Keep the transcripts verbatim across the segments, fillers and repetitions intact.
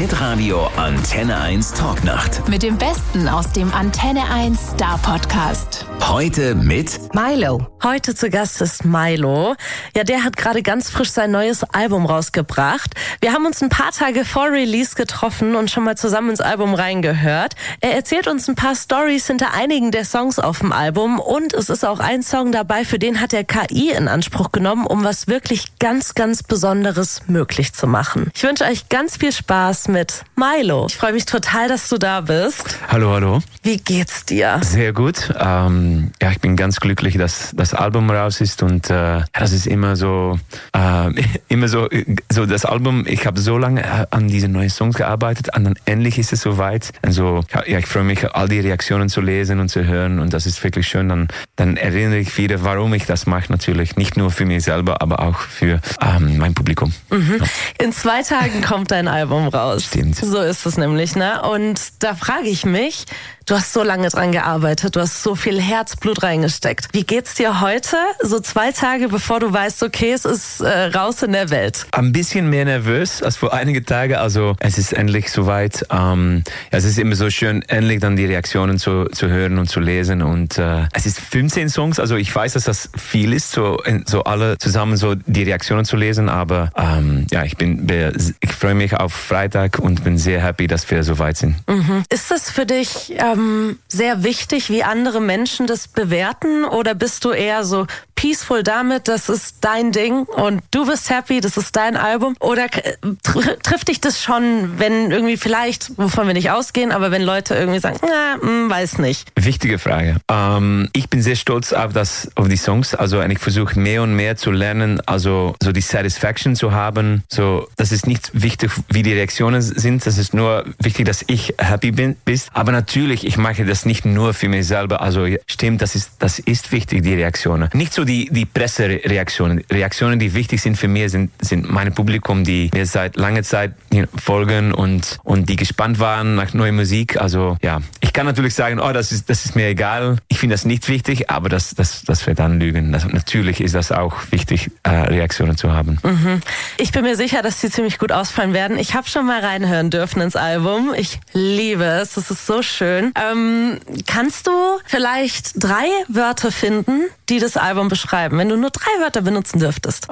Hitradio Antenne eins Talknacht. Mit dem Besten aus dem Antenne eins Star Podcast. Heute mit Milo. Heute zu Gast ist Milo. Ja, der hat gerade ganz frisch sein neues Album rausgebracht. Wir haben uns ein paar Tage vor Release getroffen und schon mal zusammen ins Album reingehört. Er erzählt uns ein paar Storys hinter einigen der Songs auf dem Album und es ist auch ein Song dabei, für den hat er K I in Anspruch genommen, um was wirklich ganz, ganz Besonderes möglich zu machen. Ich wünsche euch ganz viel Spaß mit Milo. Ich freue mich total, dass du da bist. Hallo, hallo. Wie geht's dir? Sehr gut. Ähm, ja, ich bin ganz glücklich, dass das Album raus ist und äh, das ist immer so, äh, immer so, so das Album. Ich habe so lange an diesen neuen Songs gearbeitet und dann endlich ist es soweit. Also ja, ich freue mich, all die Reaktionen zu lesen und zu hören und das ist wirklich schön. Dann, dann erinnere ich wieder, warum ich das mache. Natürlich nicht nur für mich selber, aber auch für ähm, mein Publikum. Mhm. Ja. In zwei Tagen kommt dein Album raus. Stimmt. So ist es nämlich, ne? Und da frage ich mich, du hast so lange dran gearbeitet, du hast so viel Herzblut reingesteckt. Wie geht's dir heute, so zwei Tage bevor du weißt, okay, es ist äh, raus in der Welt? Ein bisschen mehr nervös als vor einigen Tagen. Also es ist endlich soweit. Ähm, ja, es ist immer so schön, endlich dann die Reaktionen zu, zu hören und zu lesen. Und äh, es ist fünfzehn Songs, also ich weiß, dass das viel ist, so, so alle zusammen so die Reaktionen zu lesen. Aber ähm, ja, ich bin, ich freue mich auf Freitag und bin sehr happy, dass wir soweit sind. Mhm. Ist das für dich ähm, sehr wichtig, wie andere Menschen das bewerten? Oder bist du eher so peaceful damit, das ist dein Ding und du bist happy, das ist dein Album? Oder tr- trifft dich das schon, wenn irgendwie vielleicht, wovon wir nicht ausgehen, aber wenn Leute irgendwie sagen, na, mh, weiß nicht? Wichtige Frage. Ähm, ich bin sehr stolz auf, das, auf die Songs. Also ich versuche mehr und mehr zu lernen, also so die Satisfaction zu haben. So, das ist nicht wichtig, wie die Reaktionen sind. Das ist nur wichtig, dass ich happy bin. Bist. Aber natürlich, ich mache das nicht nur für mich selber. Also stimmt, das ist, das ist wichtig, die Reaktionen. Nicht so die, die Pressereaktionen. Reaktionen, die wichtig sind für mich, sind, sind mein Publikum, die mir seit langer Zeit folgen und, und die gespannt waren nach neuer Musik. Also ja, ich kann natürlich sagen, oh, das ist, das ist mir egal. Ich finde das nicht wichtig, aber das, das, das wird dann lügen. Das, natürlich ist das auch wichtig, äh, Reaktionen zu haben. Mhm. Ich bin mir sicher, dass die ziemlich gut ausfallen werden. Ich habe schon mal reinhören dürfen ins Album. Ich liebe es. Das ist so schön. Ähm, kannst du vielleicht drei Wörter finden, die das Album beschreiben, wenn du nur drei Wörter benutzen dürftest?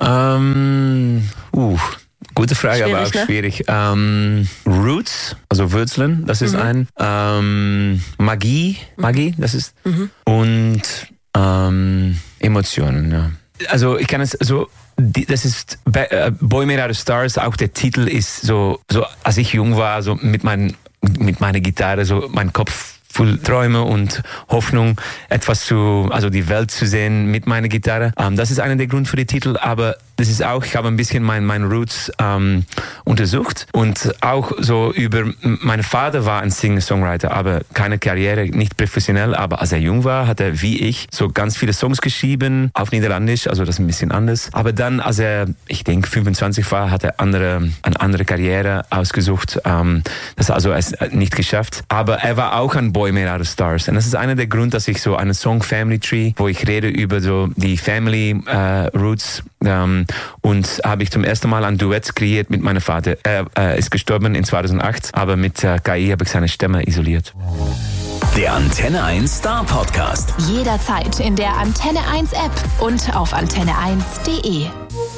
Ähm, uh, gute Frage, schwierig, aber auch ne? schwierig. Ähm, Roots, also Wurzeln, das ist mhm. ein. Ähm, Magie, Magie, das ist. Mhm. Und ähm, Emotionen, ja. Also ich kann es so, das ist Boy Made Out of Stars, auch der Titel ist so, so als ich jung war, so mit, mein, mit meiner Gitarre, so mein Kopf voll Träume und Hoffnung, etwas zu, also die Welt zu sehen mit meiner Gitarre. Ähm, das ist einer der Gründe für die Titel, aber das ist auch, ich habe ein bisschen mein, mein Roots ähm, untersucht und auch so über, mein Vater war ein Singer-Songwriter, aber keine Karriere, nicht professionell, aber als er jung war, hat er wie ich so ganz viele Songs geschrieben, auf Niederländisch, also das ist ein bisschen anders. Aber dann, als er, ich denke, fünfundzwanzig war, hat er andere, eine andere Karriere ausgesucht, ähm, das also es nicht geschafft. Aber er war auch ein Boy Made Out of Stars. Und das ist einer der Gründe, dass ich so einen Song Family Tree, wo ich rede über so die Family äh, Roots, ähm, und habe ich zum ersten Mal ein Duett kreiert mit meinem Vater. Er äh, ist gestorben in zweitausendacht, aber mit äh, K I habe ich seine Stimme isoliert. Der Antenne eins Star Podcast. Jederzeit in der Antenne eins App und auf antenne eins punkt de.